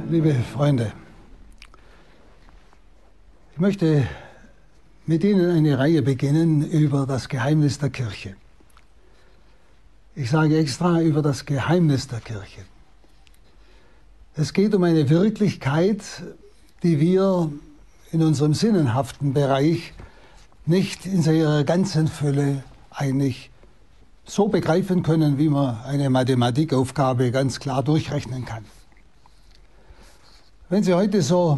Liebe Freunde, ich möchte mit Ihnen eine Reihe beginnen über das Geheimnis der Kirche. Ich sage extra über das Geheimnis der Kirche. Es geht um eine Wirklichkeit, die wir in unserem sinnenhaften Bereich nicht in ihrer ganzen Fülle eigentlich so begreifen können, wie man eine Mathematikaufgabe ganz klar durchrechnen kann. Wenn Sie heute so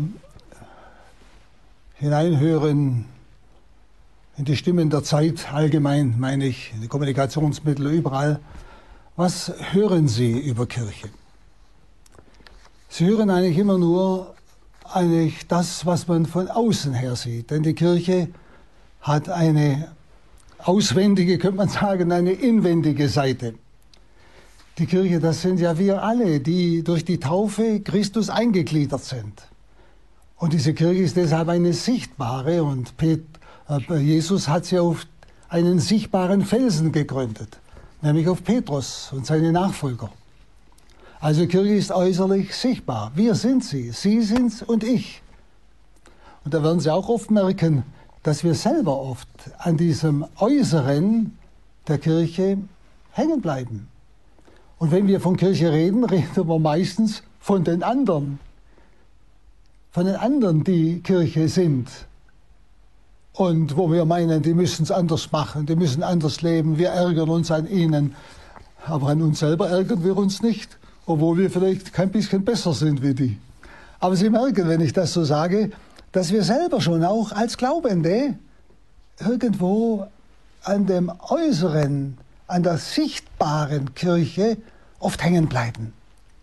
hineinhören in die Stimmen der Zeit, allgemein meine ich, in die Kommunikationsmittel überall, was hören Sie über Kirche? Sie hören eigentlich immer nur das, was man von außen her sieht. Denn die Kirche hat eine auswendige, könnte man sagen, eine inwendige Seite. Die Kirche, das sind ja wir alle, die durch die Taufe Christus eingegliedert sind. Und diese Kirche ist deshalb eine sichtbare, und Jesus hat sie auf einen sichtbaren Felsen gegründet, nämlich auf Petrus und seine Nachfolger. Also Kirche ist äußerlich sichtbar. Wir sind sie sind's und ich. Und da werden Sie auch oft merken, dass wir selber oft an diesem Äußeren der Kirche hängen bleiben. Und wenn wir von Kirche reden, reden wir meistens von den anderen. Von den anderen, die Kirche sind. Und wo wir meinen, die müssen es anders machen, die müssen anders leben, wir ärgern uns an ihnen. Aber an uns selber ärgern wir uns nicht, obwohl wir vielleicht kein bisschen besser sind wie die. Aber Sie merken, wenn ich das so sage, dass wir selber schon auch als Glaubende irgendwo an dem Äußeren, an der sichtbaren Kirche oft hängen bleiben.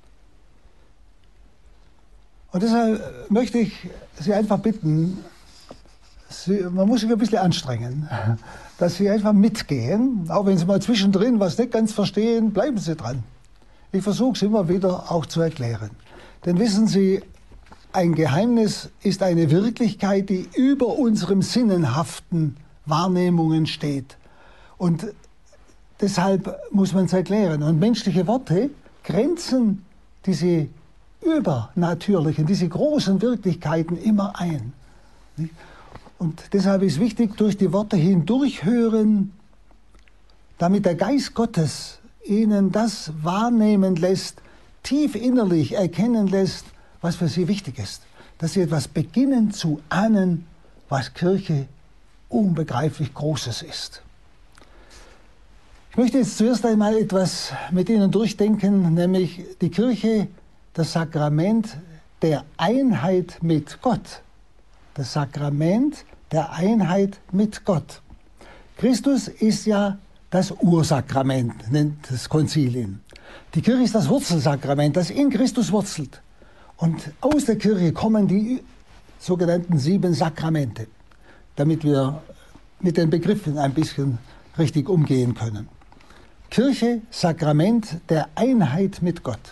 Und deshalb möchte ich Sie einfach bitten, man muss sich ein bisschen anstrengen, dass Sie einfach mitgehen, auch wenn Sie mal zwischendrin was nicht ganz verstehen, bleiben Sie dran. Ich versuche es immer wieder auch zu erklären. Denn wissen Sie, ein Geheimnis ist eine Wirklichkeit, die über unserem sinnenhaften Wahrnehmungen steht. Und deshalb muss man es erklären. Und menschliche Worte grenzen diese übernatürlichen, diese großen Wirklichkeiten immer ein. Und deshalb ist wichtig, durch die Worte hindurchhören, damit der Geist Gottes Ihnen das wahrnehmen lässt, tief innerlich erkennen lässt, was für Sie wichtig ist. Dass Sie etwas beginnen zu ahnen, was Kirche unbegreiflich Großes ist. Ich möchte jetzt zuerst einmal etwas mit Ihnen durchdenken, nämlich die Kirche, das Sakrament der Einheit mit Gott. Das Sakrament der Einheit mit Gott. Christus ist ja das Ursakrament, nennt das Konzilien. Die Kirche ist das Wurzelsakrament, das in Christus wurzelt. Und aus der Kirche kommen die sogenannten 7 Sakramente, damit wir mit den Begriffen ein bisschen richtig umgehen können. Kirche, Sakrament der Einheit mit Gott.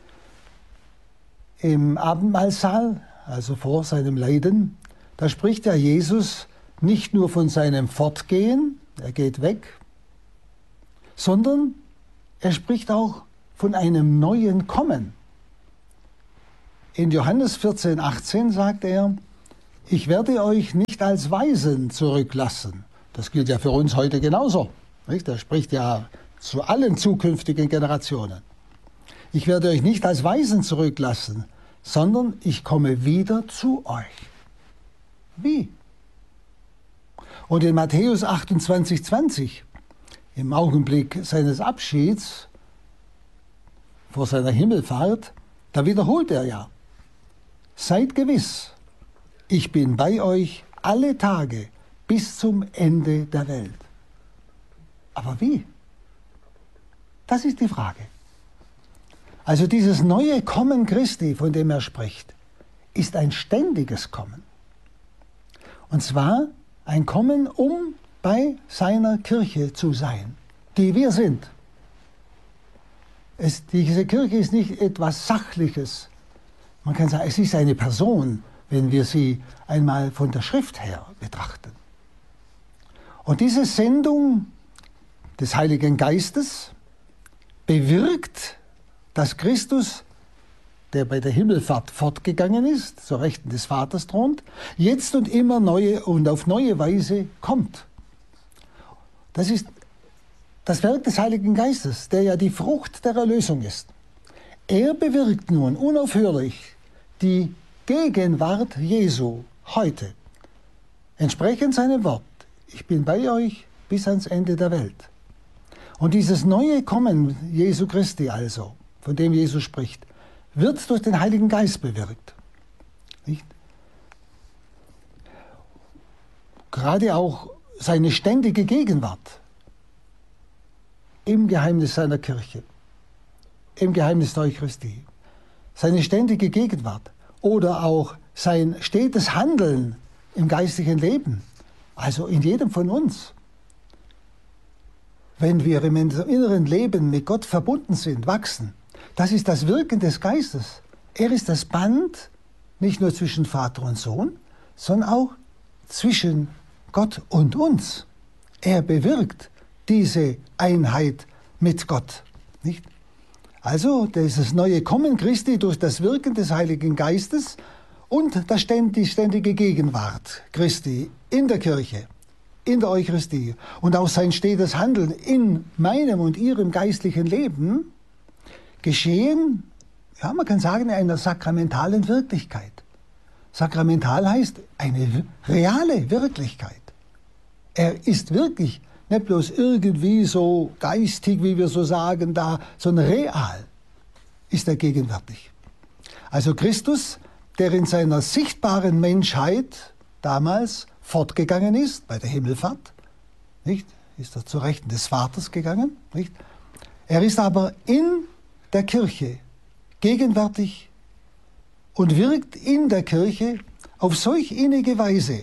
Im Abendmahlsaal, also vor seinem Leiden, da spricht ja Jesus nicht nur von seinem Fortgehen, er geht weg, sondern er spricht auch von einem neuen Kommen. In Johannes 14,18 sagt er, ich werde euch nicht als Waisen zurücklassen. Das gilt ja für uns heute genauso. Nicht? Er spricht ja zu allen zukünftigen Generationen. Ich werde euch nicht als Waisen zurücklassen, sondern ich komme wieder zu euch. Wie? Und in Matthäus 28,20, im Augenblick seines Abschieds vor seiner Himmelfahrt, da wiederholt er ja, seid gewiss, ich bin bei euch alle Tage bis zum Ende der Welt. Aber wie? Das ist die Frage. Also dieses neue Kommen Christi, von dem er spricht, ist ein ständiges Kommen. Und zwar ein Kommen, um bei seiner Kirche zu sein, die wir sind. Diese Kirche ist nicht etwas Sachliches. Man kann sagen, es ist eine Person, wenn wir sie einmal von der Schrift her betrachten. Und diese Sendung des Heiligen Geistes bewirkt, dass Christus der bei der Himmelfahrt fortgegangen ist, zur Rechten des Vaters thront, jetzt und immer neue und auf neue Weise kommt. Das ist das Werk des Heiligen Geistes, der ja die Frucht der Erlösung ist. Er bewirkt nun unaufhörlich die Gegenwart Jesu heute. Entsprechend seinem Wort, ich bin bei euch bis ans Ende der Welt. Und dieses neue Kommen Jesu Christi also, von dem Jesus spricht, wird durch den Heiligen Geist bewirkt. Nicht? Gerade auch seine ständige Gegenwart im Geheimnis seiner Kirche, im Geheimnis der Eucharistie, seine ständige Gegenwart oder auch sein stetes Handeln im geistlichen Leben, also in jedem von uns. Wenn wir im inneren Leben mit Gott verbunden sind, wachsen, das ist das Wirken des Geistes. Er ist das Band, nicht nur zwischen Vater und Sohn, sondern auch zwischen Gott und uns. Er bewirkt diese Einheit mit Gott. Nicht? Also dieses neue Kommen Christi durch das Wirken des Heiligen Geistes und die ständige Gegenwart Christi in der Kirche, in der Eucharistie und auch sein stetes Handeln in meinem und ihrem geistlichen Leben geschehen, ja, man kann sagen, in einer sakramentalen Wirklichkeit. Sakramental heißt eine reale Wirklichkeit. Er ist wirklich nicht bloß irgendwie so geistig, wie wir so sagen, da, sondern real ist er gegenwärtig. Also Christus, der in seiner sichtbaren Menschheit damals fortgegangen ist, bei der Himmelfahrt, nicht? Ist er zu Rechten des Vaters gegangen, nicht? Er ist aber in der Kirche gegenwärtig und wirkt in der Kirche auf solch innige Weise,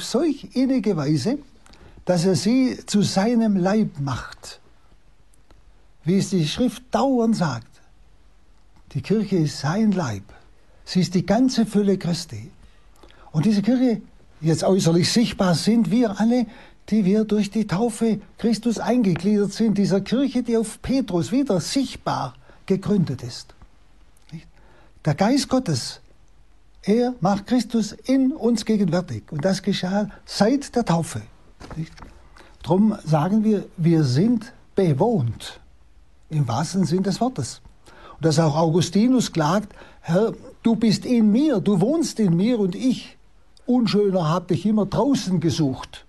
dass er sie zu seinem Leib macht. Wie es die Schrift dauernd sagt, die Kirche ist sein Leib. Sie ist die ganze Fülle Christi. Und diese Kirche, jetzt äußerlich sichtbar, sind wir alle, die wir durch die Taufe Christus eingegliedert sind, dieser Kirche, die auf Petrus wieder sichtbar gegründet ist. Der Geist Gottes, er macht Christus in uns gegenwärtig. Und das geschah seit der Taufe. Darum sagen wir, wir sind bewohnt, im wahrsten Sinn des Wortes. Und dass auch Augustinus klagt, Herr, du bist in mir, du wohnst in mir und ich, Unschöner, habe dich immer draußen gesucht.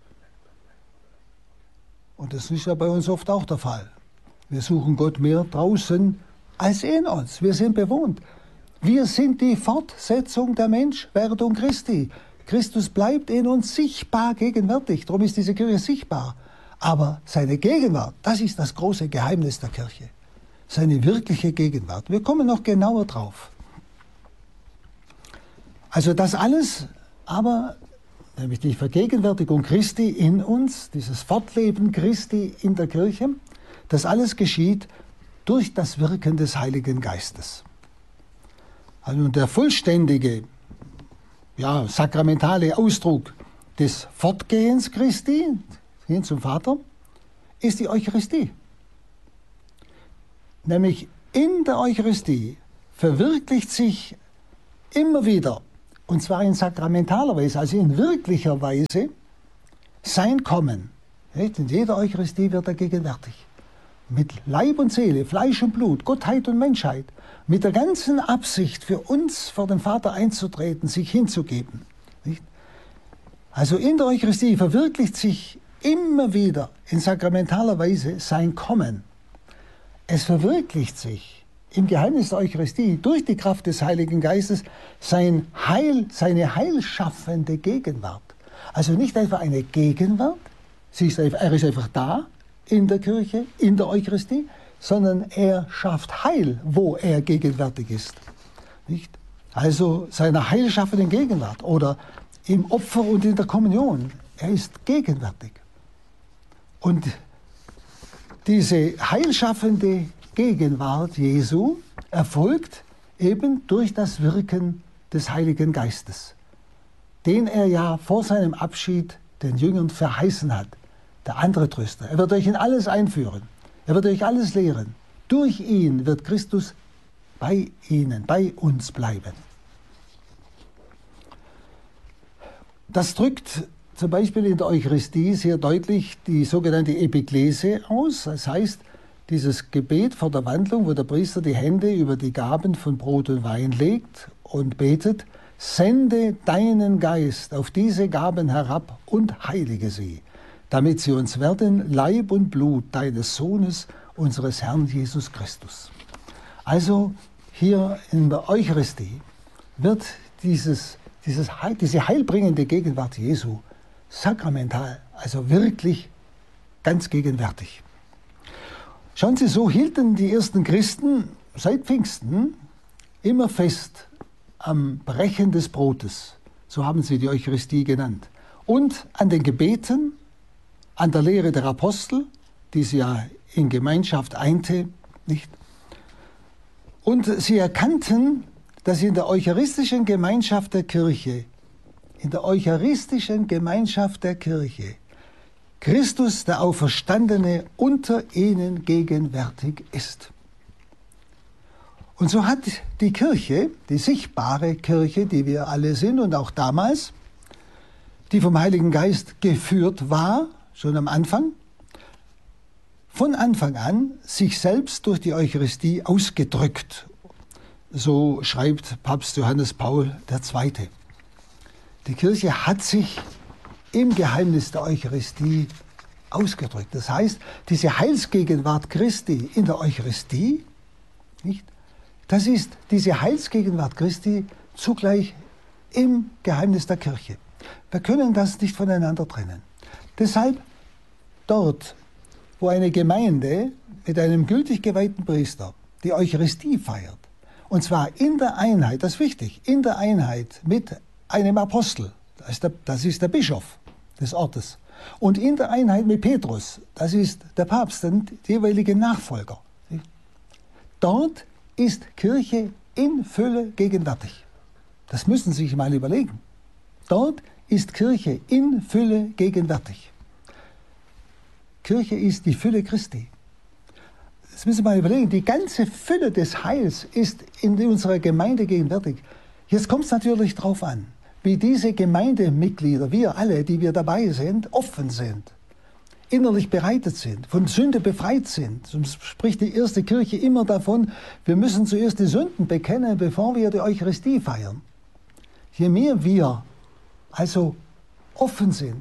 Und das ist ja bei uns oft auch der Fall. Wir suchen Gott mehr draußen als in uns. Wir sind bewohnt. Wir sind die Fortsetzung der Menschwerdung Christi. Christus bleibt in uns sichtbar gegenwärtig. Darum ist diese Kirche sichtbar. Aber seine Gegenwart, das ist das große Geheimnis der Kirche. Seine wirkliche Gegenwart. Wir kommen noch genauer drauf. Also das alles, aber nämlich die Vergegenwärtigung Christi in uns, dieses Fortleben Christi in der Kirche, das alles geschieht durch das Wirken des Heiligen Geistes. Also der vollständige, ja, sakramentale Ausdruck des Fortgehens Christi hin zum Vater ist die Eucharistie. Nämlich in der Eucharistie verwirklicht sich immer wieder, und zwar in sakramentaler Weise, also in wirklicher Weise, sein Kommen. In jeder Eucharistie wird er gegenwärtig. Mit Leib und Seele, Fleisch und Blut, Gottheit und Menschheit, mit der ganzen Absicht für uns vor den Vater einzutreten, sich hinzugeben. Also in der Eucharistie verwirklicht sich immer wieder in sakramentaler Weise sein Kommen. Es verwirklicht sich im Geheimnis der Eucharistie durch die Kraft des Heiligen Geistes seine heilschaffende Gegenwart. Also nicht einfach eine Gegenwart, er ist einfach da in der Kirche, in der Eucharistie, sondern er schafft Heil, wo er gegenwärtig ist. Nicht? Also seiner heilschaffenden Gegenwart oder im Opfer und in der Kommunion. Er ist gegenwärtig. Und diese heilschaffende Gegenwart Jesu erfolgt eben durch das Wirken des Heiligen Geistes, den er ja vor seinem Abschied den Jüngern verheißen hat, der andere Tröster. Er wird euch in alles einführen. Er wird euch alles lehren. Durch ihn wird Christus bei ihnen, bei uns bleiben. Das drückt zum Beispiel in der Eucharistie sehr deutlich die sogenannte Epiklese aus. Das heißt, dieses Gebet vor der Wandlung, wo der Priester die Hände über die Gaben von Brot und Wein legt und betet: Sende deinen Geist auf diese Gaben herab und heilige sie, damit sie uns werden Leib und Blut deines Sohnes, unseres Herrn Jesus Christus. Also hier in der Eucharistie wird diese heilbringende Gegenwart Jesu sakramental, also wirklich ganz gegenwärtig. Schauen Sie, so hielten die ersten Christen seit Pfingsten immer fest am Brechen des Brotes, so haben sie die Eucharistie genannt, und an den Gebeten, an der Lehre der Apostel, die sie ja in Gemeinschaft einte, nicht? Und sie erkannten, dass in der eucharistischen Gemeinschaft der Kirche, Christus, der Auferstandene, unter ihnen gegenwärtig ist. Und so hat die Kirche, die sichtbare Kirche, die wir alle sind und auch damals, die vom Heiligen Geist geführt war, schon am Anfang, von Anfang an sich selbst durch die Eucharistie ausgedrückt. So schreibt Papst Johannes Paul II. Die Kirche hat sich im Geheimnis der Eucharistie ausgedrückt. Das heißt, diese Heilsgegenwart Christi in der Eucharistie, nicht? Das ist diese Heilsgegenwart Christi zugleich im Geheimnis der Kirche. Wir können das nicht voneinander trennen. Deshalb dort, wo eine Gemeinde mit einem gültig geweihten Priester die Eucharistie feiert, und zwar in der Einheit, das ist wichtig, in der Einheit mit einem Apostel, das ist der Bischof des Ortes, und in der Einheit mit Petrus, das ist der Papst, der jeweilige Nachfolger. Dort ist Kirche in Fülle gegenwärtig. Das müssen Sie sich mal überlegen. Dort ist Kirche in Fülle gegenwärtig. Kirche ist die Fülle Christi. Das müssen Sie mal überlegen. Die ganze Fülle des Heils ist in unserer Gemeinde gegenwärtig. Jetzt kommt es natürlich darauf an, wie diese Gemeindemitglieder, wir alle, die wir dabei sind, offen sind, innerlich bereitet sind, von Sünde befreit sind. So spricht die erste Kirche immer davon, wir müssen zuerst die Sünden bekennen, bevor wir die Eucharistie feiern. Je mehr wir also offen sind,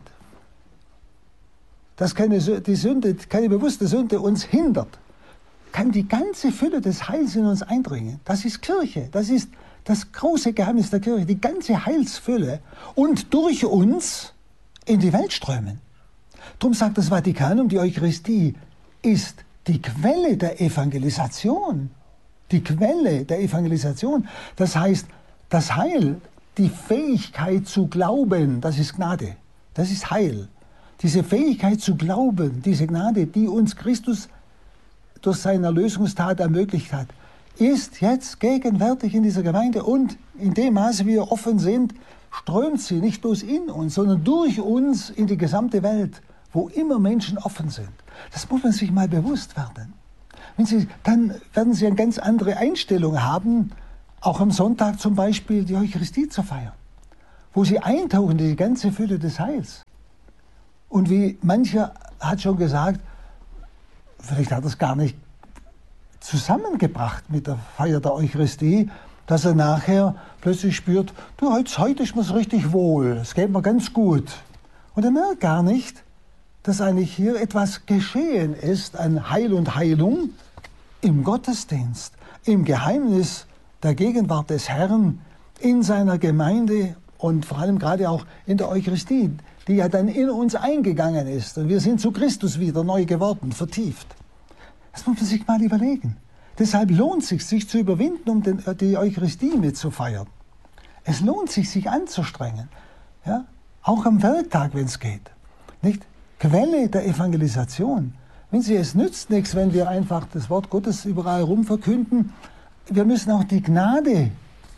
dass keine bewusste Sünde uns hindert, kann die ganze Fülle des Heils in uns eindringen. Das ist Kirche, das ist das große Geheimnis der Kirche, die ganze Heilsfülle, und durch uns in die Welt strömen. Darum sagt das Vatikanum, die Eucharistie ist die Quelle der Evangelisation. Die Quelle der Evangelisation. Das heißt, das Heil, die Fähigkeit zu glauben, das ist Gnade, das ist Heil. Diese Fähigkeit zu glauben, diese Gnade, die uns Christus durch seine Erlösungstat ermöglicht hat, ist jetzt gegenwärtig in dieser Gemeinde, und in dem Maße, wie wir offen sind, strömt sie nicht bloß in uns, sondern durch uns in die gesamte Welt, wo immer Menschen offen sind. Das muss man sich mal bewusst werden. Dann werden Sie eine ganz andere Einstellung haben, auch am Sonntag zum Beispiel die Eucharistie zu feiern, wo Sie eintauchen in die ganze Fülle des Heils. Und wie mancher hat schon gesagt, vielleicht hat er es gar nicht zusammengebracht mit der Feier der Eucharistie, dass er nachher plötzlich spürt, du, heute ist mir's richtig wohl, es geht mir ganz gut. Und er merkt gar nicht, dass eigentlich hier etwas geschehen ist an Heil und Heilung im Gottesdienst, im Geheimnis der Gegenwart des Herrn in seiner Gemeinde und vor allem gerade auch in der Eucharistie, die ja dann in uns eingegangen ist. Und wir sind zu Christus wieder neu geworden, vertieft. Das muss man sich mal überlegen. Deshalb lohnt es sich zu überwinden, um die Eucharistie mitzufeiern. Es lohnt sich anzustrengen. Ja? Auch am Werktag, wenn es geht. Nicht? Quelle der Evangelisation. Wenn Sie, es nützt nichts, wenn wir einfach das Wort Gottes überall rum verkünden. Wir müssen auch die Gnade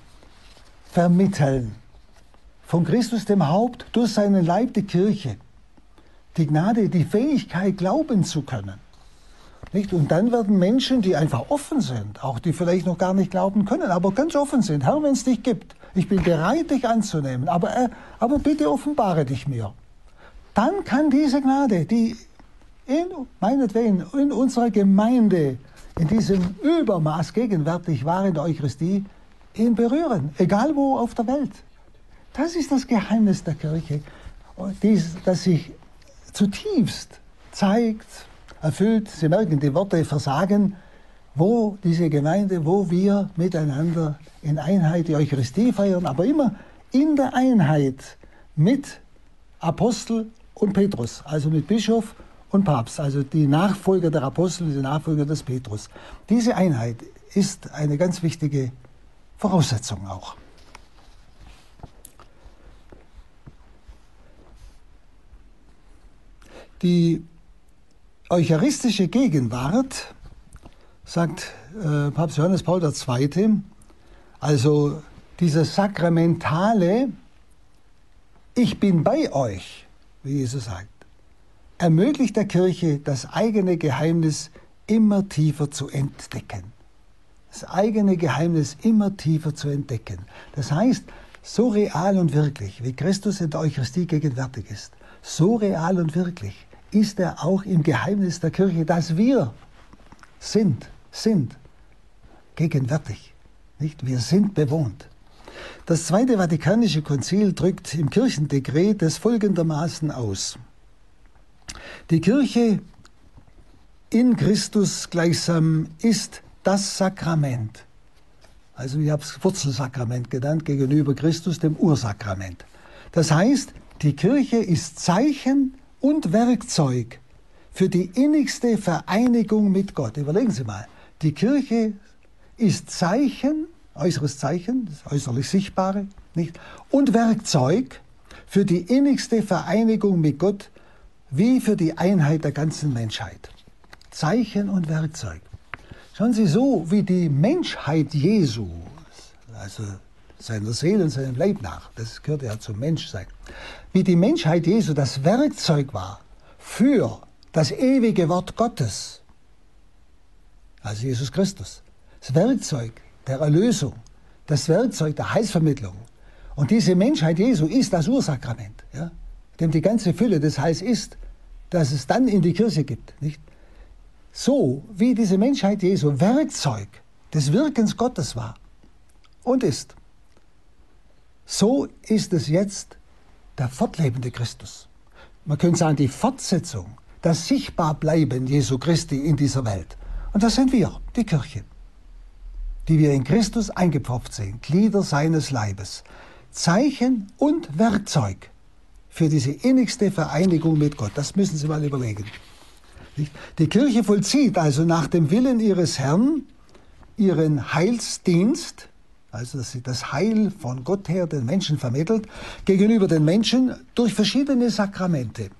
vermitteln. Von Christus dem Haupt durch seinen Leib, die Kirche. Die Gnade, die Fähigkeit, glauben zu können. Nicht? Und dann werden Menschen, die einfach offen sind, auch die vielleicht noch gar nicht glauben können, aber ganz offen sind. Herr, wenn es dich gibt, ich bin bereit, dich anzunehmen, aber bitte offenbare dich mir. Dann kann diese Gnade, die meinetwegen in unserer Gemeinde in diesem Übermaß gegenwärtig war in der Eucharistie, ihn berühren, egal wo auf der Welt. Das ist das Geheimnis der Kirche, das sich zutiefst zeigt, erfüllt. Sie merken, die Worte versagen, wo diese Gemeinde, wo wir miteinander in Einheit die Eucharistie feiern, aber immer in der Einheit mit Apostel und Petrus, also mit Bischof und Papst, also die Nachfolger der Apostel, die Nachfolger des Petrus. Diese Einheit ist eine ganz wichtige Voraussetzung auch. Die eucharistische Gegenwart, sagt Papst Johannes Paul II., also dieses sakramentale Ich bin bei euch, wie Jesus sagt, ermöglicht der Kirche, das eigene Geheimnis immer tiefer zu entdecken. Das eigene Geheimnis immer tiefer zu entdecken. Das heißt, so real und wirklich, wie Christus in der Eucharistie gegenwärtig ist, so real und wirklich ist er auch im Geheimnis der Kirche, dass wir sind gegenwärtig. Nicht? Wir sind bewohnt. Das Zweite Vatikanische Konzil drückt im Kirchendekret es folgendermaßen aus. Die Kirche in Christus gleichsam ist das Sakrament. Also ich habe es Wurzelsakrament genannt, gegenüber Christus, dem Ursakrament. Das heißt, die Kirche ist Zeichen und Werkzeug für die innigste Vereinigung mit Gott. Überlegen Sie mal, die Kirche ist Zeichen, äußeres Zeichen, das äußerlich Sichtbare, nicht? Und Werkzeug für die innigste Vereinigung mit Gott, wie für die Einheit der ganzen Menschheit. Zeichen und Werkzeug. Schauen Sie, so wie die Menschheit Jesu, also seiner Seele und seinem Leib nach, das gehört ja zum Menschsein, wie die Menschheit Jesu das Werkzeug war für das ewige Wort Gottes, also Jesus Christus, das Werkzeug der Erlösung, das Werkzeug der Heilsvermittlung. Und diese Menschheit Jesu ist das Ursakrament, ja, dem die ganze Fülle des Heils ist, dass es dann in die Kirche gibt. Nicht? So wie diese Menschheit Jesu Werkzeug des Wirkens Gottes war und ist, so ist es jetzt der fortlebende Christus. Man könnte sagen, die Fortsetzung, das Sichtbarbleiben Jesu Christi in dieser Welt. Und das sind wir, die Kirche, die wir in Christus eingepfropft sehen, Glieder seines Leibes, Zeichen und Werkzeug für diese innigste Vereinigung mit Gott. Das müssen Sie mal überlegen. Die Kirche vollzieht also nach dem Willen ihres Herrn ihren Heilsdienst, also dass sie das Heil von Gott her den Menschen vermittelt, gegenüber den Menschen durch verschiedene Sakramente.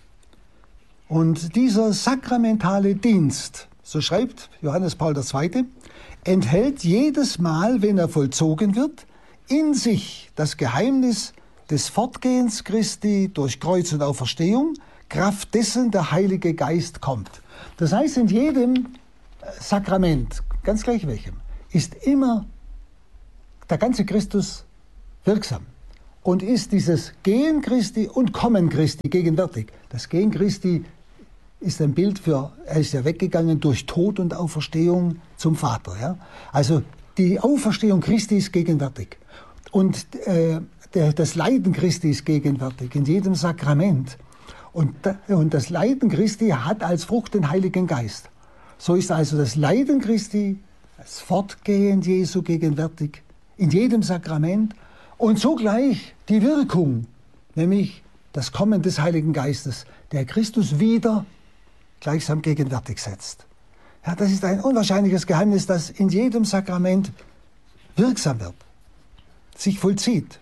Und dieser sakramentale Dienst, so schreibt Johannes Paul II., enthält jedes Mal, wenn er vollzogen wird, in sich das Geheimnis des Fortgehens Christi durch Kreuz und Auferstehung, Kraft dessen der Heilige Geist kommt. Das heißt, in jedem Sakrament, ganz gleich welchem, ist immer der ganze Christus wirksam und ist dieses Gehen Christi und Kommen Christi gegenwärtig. Das Gehen Christi ist ein Bild für, er ist ja weggegangen durch Tod und Auferstehung zum Vater. Ja? Also die Auferstehung Christi ist gegenwärtig und das Leiden Christi ist gegenwärtig in jedem Sakrament. Und das Leiden Christi hat als Frucht den Heiligen Geist. So ist also das Leiden Christi, das Fortgehen Jesu gegenwärtig in jedem Sakrament und zugleich die Wirkung, nämlich das Kommen des Heiligen Geistes, der Christus wieder gleichsam gegenwärtig setzt. Ja, das ist ein unwahrscheinliches Geheimnis, das in jedem Sakrament wirksam wird, sich vollzieht.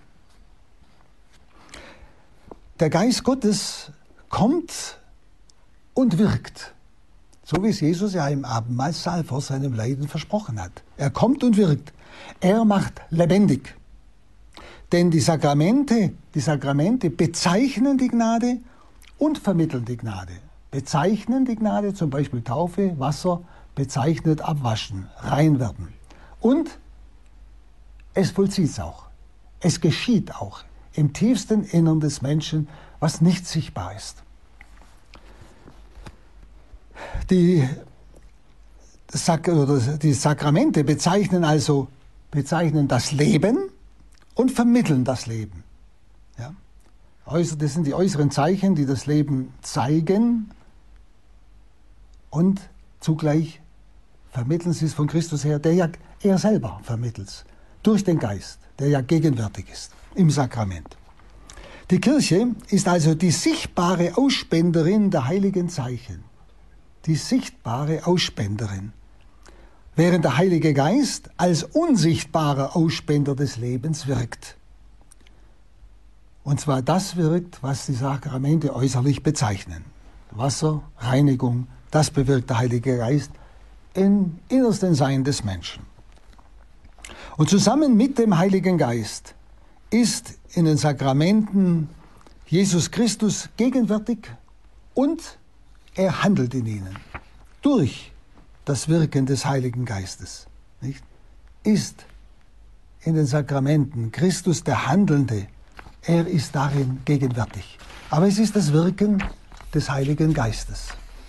Der Geist Gottes kommt und wirkt, so wie es Jesus ja im Abendmahlsaal vor seinem Leiden versprochen hat. Er kommt und wirkt. Er macht lebendig. Denn die Sakramente bezeichnen die Gnade und vermitteln die Gnade. bezeichnen die Gnade, zum Beispiel Taufe, Wasser bezeichnet abwaschen, rein werden. Und es vollzieht es auch. Es geschieht auch im tiefsten Innern des Menschen, was nicht sichtbar ist. Die Sakramente bezeichnen das Leben und vermitteln das Leben. Ja? Das sind die äußeren Zeichen, die das Leben zeigen, und zugleich vermitteln sie es von Christus her, der ja er selber vermittelt es, durch den Geist, der ja gegenwärtig ist im Sakrament. Die Kirche ist also die sichtbare Ausspenderin der heiligen Zeichen. Die sichtbare Ausspenderin. Während der Heilige Geist als unsichtbarer Ausspender des Lebens wirkt. Und zwar das wirkt, was die Sakramente äußerlich bezeichnen. Wasser, Reinigung, das bewirkt der Heilige Geist im innersten Sein des Menschen. Und zusammen mit dem Heiligen Geist ist in den Sakramenten Jesus Christus gegenwärtig und er handelt in ihnen durch das Wirken des Heiligen Geistes. Nicht? Ist in den Sakramenten Christus der Handelnde, er ist darin gegenwärtig. Aber es ist das Wirken des Heiligen Geistes.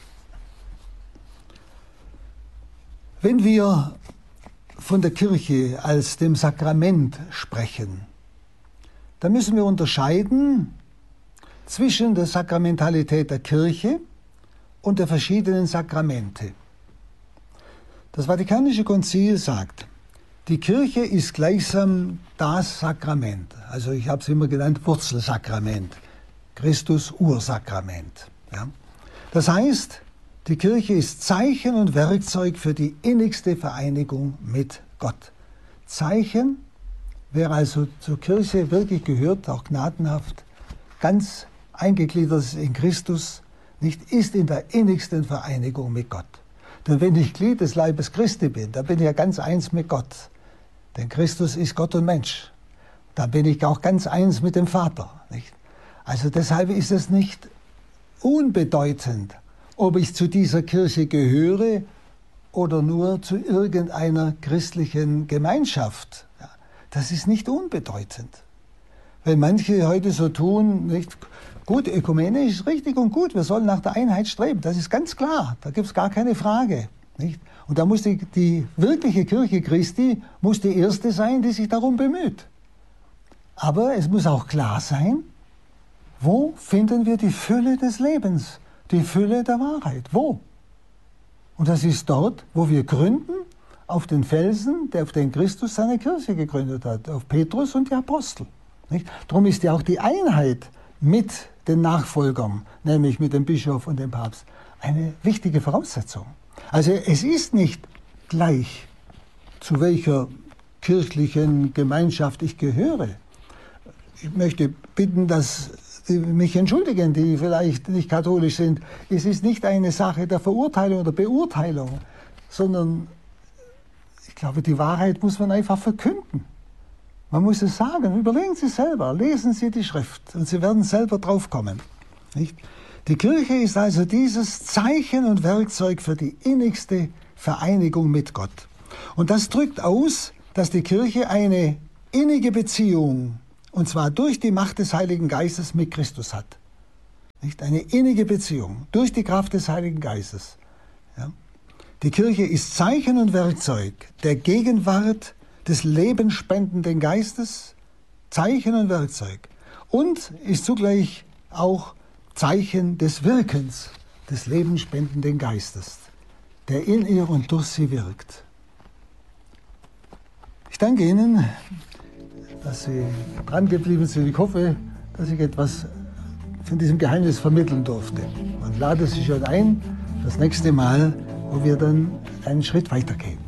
Wenn wir von der Kirche als dem Sakrament sprechen, dann müssen wir unterscheiden zwischen der Sakramentalität der Kirche und der verschiedenen Sakramente. Das Vatikanische Konzil sagt, die Kirche ist gleichsam das Sakrament. Also ich habe es immer genannt Wurzelsakrament, Christus Ursakrament. Ja? Das heißt, die Kirche ist Zeichen und Werkzeug für die innigste Vereinigung mit Gott. Zeichen, wer also zur Kirche wirklich gehört, auch gnadenhaft, ganz eingegliedert ist in Christus, nicht ist in der innigsten Vereinigung mit Gott. Denn wenn ich Glied des Leibes Christi bin, dann bin ich ja ganz eins mit Gott. Denn Christus ist Gott und Mensch. Da bin ich auch ganz eins mit dem Vater. Nicht? Also deshalb ist es nicht unbedeutend, ob ich zu dieser Kirche gehöre oder nur zu irgendeiner christlichen Gemeinschaft. Ja, das ist nicht unbedeutend. Wenn manche heute so tun, nicht gut, Ökumene ist richtig und gut, wir sollen nach der Einheit streben, das ist ganz klar, da gibt es gar keine Frage. Nicht? Und da muss die wirkliche Kirche Christi muss die erste sein, die sich darum bemüht. Aber es muss auch klar sein, wo finden wir die Fülle des Lebens, die Fülle der Wahrheit, wo? Und das ist dort, wo wir gründen, auf den Felsen, auf den Christus seine Kirche gegründet hat, auf Petrus und die Apostel. Nicht? Darum ist ja auch die Einheit mit den Nachfolgern, nämlich mit dem Bischof und dem Papst, eine wichtige Voraussetzung. Also es ist nicht gleich, zu welcher kirchlichen Gemeinschaft ich gehöre. Ich möchte bitten, dass Sie mich entschuldigen, die vielleicht nicht katholisch sind. Es ist nicht eine Sache der Verurteilung oder Beurteilung, sondern ich glaube, die Wahrheit muss man einfach verkünden. Man muss es sagen. Überlegen Sie selber, lesen Sie die Schrift und Sie werden selber drauf kommen. Nicht? Die Kirche ist also dieses Zeichen und Werkzeug für die innigste Vereinigung mit Gott. Und das drückt aus, dass die Kirche eine innige Beziehung, und zwar durch die Macht des Heiligen Geistes, mit Christus hat. Nicht? Eine innige Beziehung durch die Kraft des Heiligen Geistes. Ja? Die Kirche ist Zeichen und Werkzeug der Gegenwart des lebensspendenden Geistes, Zeichen und Werkzeug, und ist zugleich auch Zeichen des Wirkens des lebensspendenden Geistes, der in ihr und durch sie wirkt. Ich danke Ihnen, dass Sie dran geblieben sind. Ich hoffe, dass ich etwas von diesem Geheimnis vermitteln durfte. Und lade Sie schon ein, das nächste Mal, wo wir dann einen Schritt weitergehen.